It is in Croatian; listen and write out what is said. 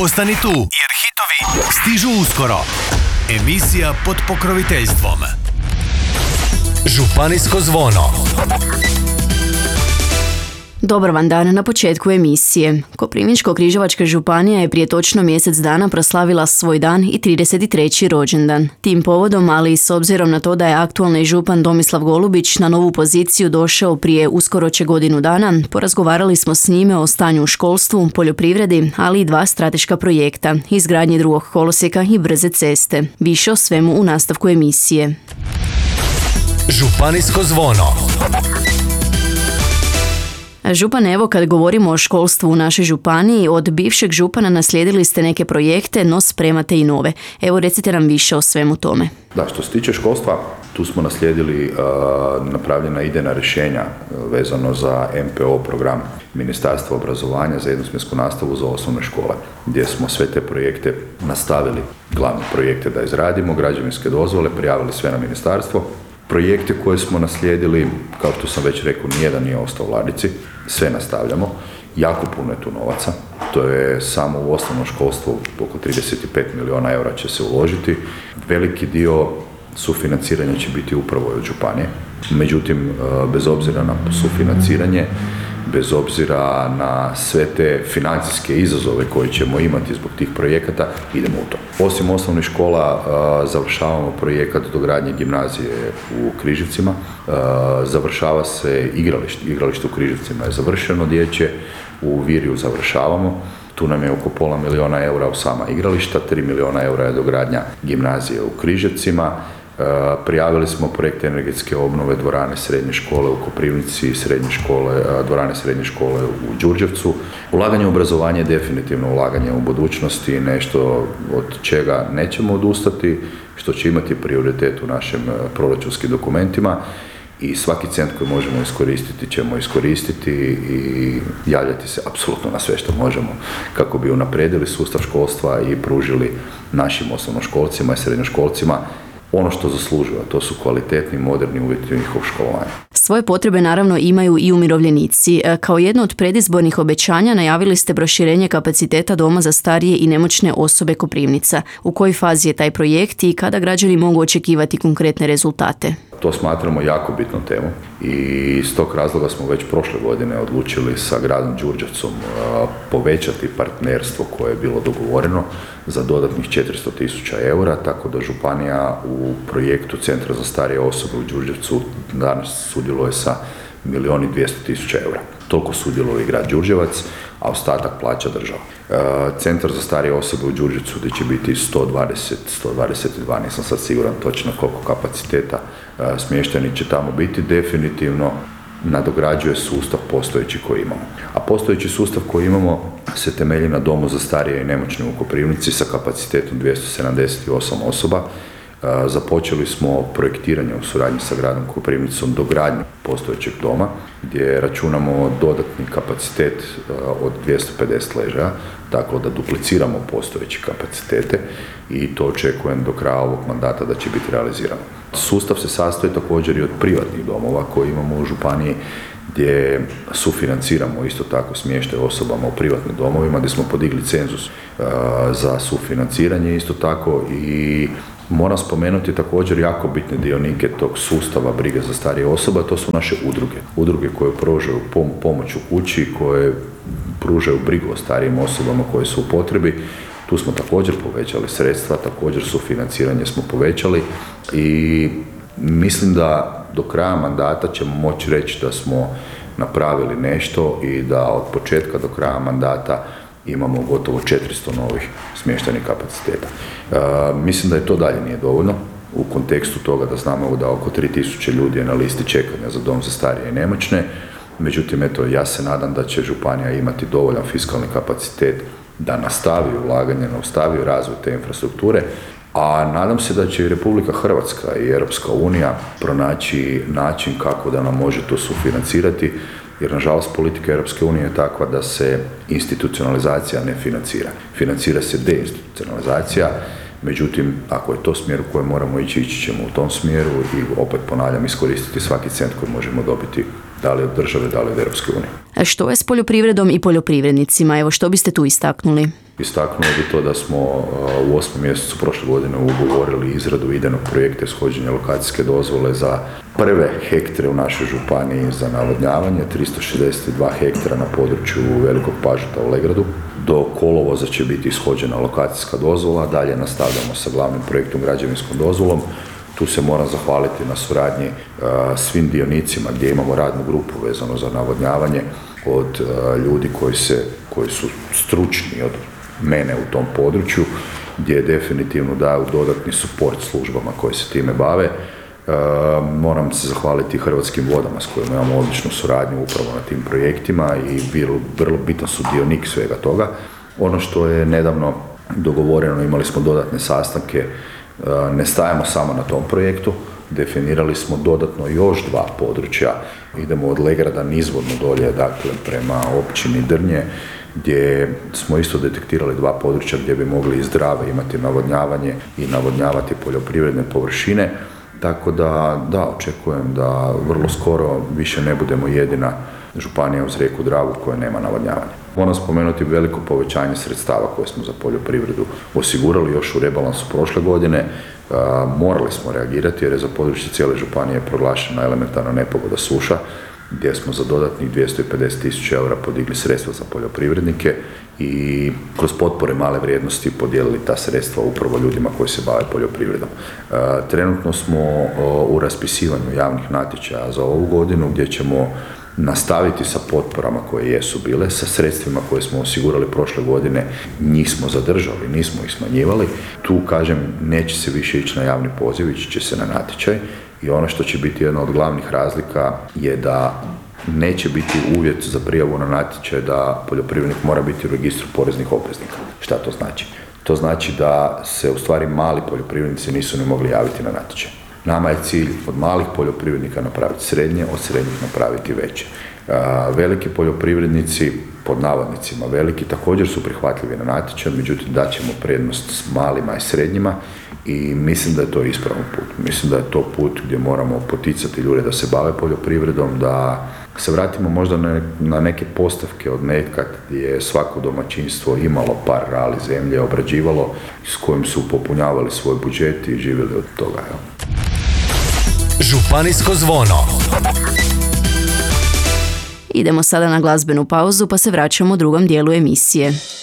Ostani tu, jer hitovi stižu uskoro. Emisija pod pokroviteljstvom Županijsko zvono. Dobar vam dan na početku emisije. Koprivničko-križevačka županija je prije točno mjesec dana proslavila svoj dan i 33. rođendan. Tim povodom, ali i s obzirom na to da je aktualni župan Tomislav Golubić na novu poziciju došao prije uskoro će godinu dana, porazgovarali smo s njime o stanju u školstvu, poljoprivredi, ali i 2 strateška projekta, izgradnji drugog kolosijeka i brze ceste. Više o svemu u nastavku emisije. Županijsko zvono. Župan, evo kad govorimo o školstvu u našoj županiji, od bivšeg župana naslijedili ste neke projekte, no spremate i nove. Evo recite nam više o svemu tome. Da, što se tiče školstva, tu smo naslijedili napravljena idejna rješenja vezano za MPO program Ministarstva obrazovanja za jednosmjensku nastavu za osnovne škole, gdje smo sve te projekte nastavili, glavne projekte da izradimo, građevinske dozvole, prijavili sve na ministarstvo. Projekte koje smo naslijedili, kao što sam već rekao, nijedan nije ostao u ladici, sve nastavljamo. Jako puno je tu novaca, to je samo u osnovno školstvo oko 35 milijuna eura će se uložiti. Veliki dio sufinanciranja će biti upravo od županije, međutim, bez obzira na sufinanciranje, bez obzira na sve te financijske izazove koje ćemo imati zbog tih projekata, idemo u to. Osim osnovnih škola, završavamo projekat dogradnje gimnazije u Križevcima, završava se igralište u Križevcima je završeno dječje, u Virju završavamo, tu nam je oko $500 000 eura u sama igrališta, 3 milijuna eura je dogradnja gimnazije u Križevcima. Prijavili smo projekt energetske obnove dvorane srednje škole u Koprivnici, dvorane srednje škole u Đurđevcu. Ulaganje u obrazovanje je definitivno ulaganje u budućnosti, nešto od čega nećemo odustati, što će imati prioritet u našim proračunskim dokumentima i svaki cent koji možemo iskoristiti ćemo iskoristiti i javljati se apsolutno na sve što možemo kako bi unaprijedili sustav školstva i pružili našim osnovnoškolcima i srednjoškolcima ono što zaslužuju, a to su kvalitetni, moderni uvjeti njihovog školovanja. Svoje potrebe naravno imaju i umirovljenici. Kao jedno od predizbornih obećanja najavili ste proširenje kapaciteta doma za starije i nemoćne osobe Koprivnica. U kojoj fazi je taj projekt i kada građani mogu očekivati konkretne rezultate? To smatramo jako bitnom temu i iz tog razloga smo već prošle godine odlučili sa gradom Đurđevcom povećati partnerstvo koje je bilo dogovoreno za dodatnih 400.000 eura, tako da županija u projektu Centra za starije osobe u Đurđevcu danas sudjeluje sa 1.200.000 eura. Toliko sudjeluje i grad Đurđevac, a ostatak plaća država. Centar za starije osobe u Đurđevcu gdje će biti 122, nisam sad siguran točno koliko kapaciteta smještajnih će tamo biti, definitivno nadograđuje sustav postojeći koji imamo. A postojeći sustav koji imamo se temelji na domu za starije i nemoćne u Koprivnici sa kapacitetom 278 osoba. Započeli smo projektiranje u suradnji sa gradom Koprivnicom dogradnju postojećeg doma, gdje računamo dodatni kapacitet od 250 ležaja, tako da dupliciramo postojeće kapacitete i to očekujem do kraja ovog mandata da će biti realizirano. Sustav se sastoji također i od privatnih domova koje imamo u županiji, gdje sufinanciramo isto tako smještaj osobama u privatnim domovima, gdje smo podigli cenzus za sufinanciranje isto tako i moram spomenuti također jako bitne dionike tog sustava brige za starije osobe, to su naše udruge. Udruge koje pružaju pomoć u kući, koje pružaju brigu o starijim osobama koje su u potrebi. Tu smo također povećali sredstva, također sufinanciranje smo povećali i mislim da do kraja mandata ćemo moći reći da smo napravili nešto i da od početka do kraja mandata imamo gotovo 400 novih smještajnih kapaciteta. Mislim da je to dalje nije dovoljno u kontekstu toga da znamo da oko 3000 ljudi je na listi čekanja za dom za starije i nemoćne. Međutim, eto, ja se nadam da će županija imati dovoljan fiskalni kapacitet da nastavi ulaganje, nastavi razvoj te infrastrukture, a nadam se da će i Republika Hrvatska i Europska unija pronaći način kako da nam može to sufinancirati, jer nažalost politika Europske unije je takva da se institucionalizacija ne financira. Financira se deinstitucionalizacija, međutim, ako je to smjer u kojem moramo ići ćemo u tom smjeru i opet ponavljam, iskoristiti svaki cent koji možemo dobiti, da li od države, da li od Europske unije. A što je s poljoprivredom i poljoprivrednicima? Evo, što biste tu istaknuli? Istaknuo bi to da smo u 8. mjesecu prošle godine ugovorili izradu idejnog projekta ishođenja lokacijske dozvole za prve hektare u našoj županiji za navodnjavanje, 362 hektara na području Velikog Pažuta u Legradu. Do kolovoza će biti ishođena lokacijska dozvola, dalje nastavljamo sa glavnim projektom građevinskom dozvolom. Tu se moram zahvaliti na suradnji svim dionicima gdje imamo radnu grupu vezano za navodnjavanje od ljudi koji su stručni od mene u tom području, gdje definitivno daju dodatni suport službama koje se time bave. Moram se zahvaliti Hrvatskim vodama s kojima imamo odličnu suradnju upravo na tim projektima i vrlo bitan su dionik svega toga. Ono što je nedavno dogovoreno, imali smo dodatne sastanke, ne stajemo samo na tom projektu, definirali smo dodatno još 2 područja, idemo od Legrada nizvodno dolje, dakle prema općini Drnje, gdje smo isto detektirali 2 područja gdje bi mogli i zdrave imati navodnjavanje i navodnjavati poljoprivredne površine, tako da očekujem da vrlo skoro više ne budemo jedina županija uz rijeku Dravu koja nema navodnjavanje. Moram spomenuti veliko povećanje sredstava koje smo za poljoprivredu osigurali još u rebalansu prošle godine. Morali smo reagirati jer je za područje cijele županije proglašena elementarna nepogoda suša, gdje smo za dodatnih 250.000 eura podigli sredstva za poljoprivrednike i kroz potpore male vrijednosti podijelili ta sredstva upravo ljudima koji se bave poljoprivredom. Trenutno smo u raspisivanju javnih natječaja za ovu godinu gdje ćemo nastaviti sa potporama koje jesu bile, sa sredstvima koje smo osigurali prošle godine, njih smo zadržali, nismo ih smanjivali. Tu, kažem, neće se više ići na javni poziv, ići će se na natječaj i ono što će biti jedna od glavnih razlika je da neće biti uvjet za prijavu na natječaj da poljoprivrednik mora biti u registru poreznih obveznika. Šta to znači? To znači da se u stvari mali poljoprivrednici nisu ni mogli javiti na natječaj. Nama je cilj od malih poljoprivrednika napraviti srednje, od srednjih napraviti veće. Veliki poljoprivrednici, pod navodnicima veliki, također su prihvatljivi na natječaj, međutim daćemo prednost s malima i srednjima i mislim da je to ispravan put. Mislim da je to put gdje moramo poticati ljude da se bave poljoprivredom, da se vratimo možda na neke postavke od nekad gdje je svako domaćinstvo imalo par rali zemlje, obrađivalo, s kojim su popunjavali svoj budžet i živjeli od toga. Županijsko zvono. Idemo sada na glazbenu pauzu pa se vraćamo u drugom dijelu emisije.